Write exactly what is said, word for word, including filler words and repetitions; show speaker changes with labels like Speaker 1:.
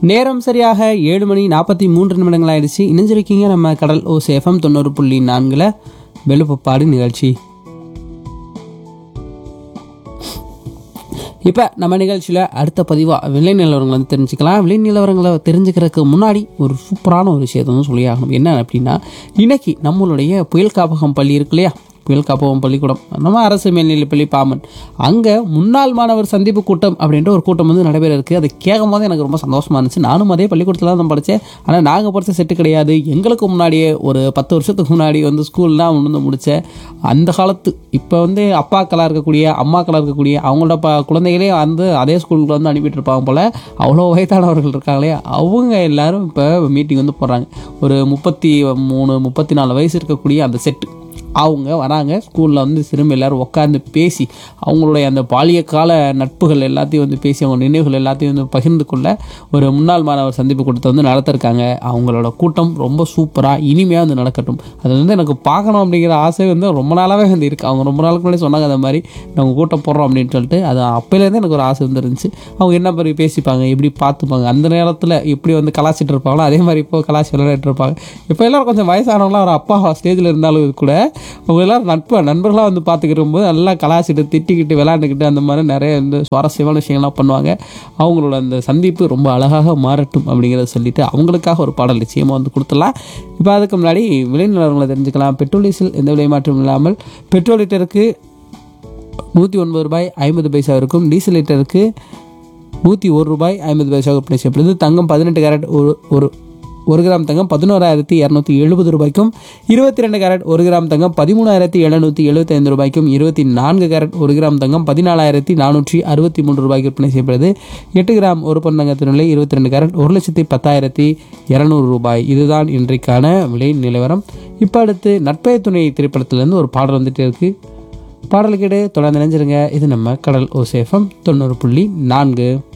Speaker 1: நேரம் சரியாக ஏழு மணி நாற்பத்தி மூன்று நிமிடங்கள் ஆயிடுச்சு. இணைஞ்சிருக்கீங்க நம்ம கடல் ஓசை எஃப்எம் தொண்ணூறு புள்ளி நான்கில் வெளுப்புப்பாடு நிகழ்ச்சி. இப்போ நம்ம நிகழ்ச்சியில் அடுத்த பதிவாக விலை நிலவரங்களை வந்து தெரிஞ்சுக்கலாம். விலை நிலவரங்களை தெரிஞ்சுக்கிறதுக்கு முன்னாடி ஒரு சூப்பரான ஒரு விஷயத்தை வந்து சொல்லி ஆகணும். என்ன அப்படின்னா, இன்னைக்கு நம்மளுடைய புயல் காப்பகம் பள்ளி இருக்கு இல்லையா, புயல் காப்பகம் பள்ளிக்கூடம், நம்ம அரசு மேல்நிலைப்பள்ளி பாமன், அங்கே முன்னாள் மாணவர் சந்திப்பு கூட்டம் அப்படின்ற ஒரு கூட்டம் வந்து நடைபெற இருக்குது. அதை கேட்கும் போது எனக்கு ரொம்ப சந்தோஷமாக இருந்துச்சு. நானும் அதே பள்ளிக்கூடத்தில் தான் படித்தேன். ஆனால் நாங்கள் படித்த செட்டு கிடையாது. எங்களுக்கு முன்னாடியே ஒரு பத்து வருஷத்துக்கு முன்னாடி வந்து ஸ்கூல்லாம் வந்து முடித்தேன். அந்த காலத்து இப்போ வந்து அப்பாக்களாக இருக்கக்கூடிய அம்மாக்களாக இருக்கக்கூடிய அவங்களோட ப குழந்தைகளே வந்து அதே ஸ்கூலுக்கு வந்து அனுப்பிட்டு இருப்பாங்க போல். அவ்வளோ வயதானவர்கள் இருக்காங்களே, அவங்க எல்லாரும் இப்போ மீட்டிங் வந்து போடுறாங்க. ஒரு முப்பத்தி மூணு முப்பத்தி நாலு வயசு இருக்கக்கூடிய அந்த செட்டு அவங்க வராங்க. ஸ்கூலில் வந்து திரும்ப எல்லோரும் உட்காந்து பேசி அவங்களுடைய அந்த பாலிய கால நட்புகள் எல்லாத்தையும் வந்து பேசி அவங்க நினைவுகள் எல்லாத்தையும் வந்து பகிர்ந்து கொள்ள ஒரு முன்னாள் மாணவர் சந்திப்பு கூட்டத்தை வந்து நடத்திருக்காங்க. அவங்களோட கூட்டம் ரொம்ப சூப்பராக இனிமையாக வந்து நடக்கட்டும். அது வந்து எனக்கு பார்க்கணும் அப்படிங்கிற ஆசை வந்து ரொம்ப நாளாகவே வந்து இருக்குது. அவங்க ரொம்ப நாளுக்கு முன்னாடி சொன்னாங்க அந்த மாதிரி நாங்கள் கூட்டம் போடுறோம் அப்படின்னு சொல்லிட்டு. அது அப்போலேருந்து எனக்கு ஒரு ஆசை வந்து இருந்துச்சு. அவங்க என்ன மாதிரி பேசிப்பாங்க, எப்படி பார்த்துப்பாங்க, அந்த நேரத்தில் எப்படி வந்து கலாச்சிட்டு இருப்பாங்களோ அதே மாதிரி இப்போ கலாச்சி விளையாடிட்டு இருப்பாங்க. இப்போ எல்லோரும் கொஞ்சம் வயசானவங்களாம் ஒரு அப்பா ஸ்டேஜில் இருந்தாலும் கூட அவங்க எல்லோரும் நட்பு நண்பர்களாக வந்து பார்த்துக்கிட்டு போது நல்லா கலாச்சிட்டு திட்டிக்கிட்டு விளையாண்டுக்கிட்டு அந்த மாதிரி நிறைய வந்து சுவாரஸ்யமான விஷயங்கள்லாம் பண்ணுவாங்க. அவங்களோட அந்த சந்திப்பு ரொம்ப அழகாக மாறட்டும் அப்படிங்கிறத சொல்லிட்டு அவங்களுக்காக ஒரு பாடல் நிச்சயமாக வந்து கொடுத்துடலாம். இப்போ அதுக்கு முன்னாடி விலை நிலவரங்களை தெரிஞ்சுக்கலாம். பெட்ரோல் டீசல் எந்த விலை மாற்றம் இல்லாமல் பெட்ரோல் லிட்டருக்கு நூற்றி ஒன்பது ரூபாய் ஐம்பது பைசா இருக்கும். டீசல் லிட்டருக்கு நூற்றி ஒரு ரூபாய் ஐம்பது பைசா விற்பனை செய்யப்படுது. தங்கம் பதினெட்டு கேரட் ஒரு ஒரு ஒரு கிராம் தங்கம் பதினோராயிரத்தி இரநூத்தி எழுபது ரூபாய்க்கும், இருபத்தி ரெண்டு கேரட் ஒரு கிராம் தங்கம் பதிமூணாயிரத்தி எழுநூற்றி எழுபத்தி ஐந்து ரூபாய்க்கும், இருபத்தி நான்கு கேரட் ஒரு கிராம் தங்கம் பதினாலாயிரத்தி நானூற்றி அறுபத்தி மூன்று ரூபாய்க்கு விற்பனை செய்யப்படுது. எட்டு கிராம் ஒரு பன் தங்கத்தின் விலை இருபத்தி ரெண்டு கேரட் ஒரு லட்சத்தி பத்தாயிரத்தி இரநூறு ரூபாய். இதுதான் இன்றைக்கான விலை நிலவரம். இப்போ அடுத்து நட்பே துணை திரைப்படத்திலேருந்து ஒரு பாடல் வந்துட்டு இருக்கு. பாடலுக்கிடையே தொடர்ந்து நினைஞ்சிருங்க. இது நம்ம கடல் ஓசை எஃப்எம் தொண்ணூறு புள்ளி நான்கு.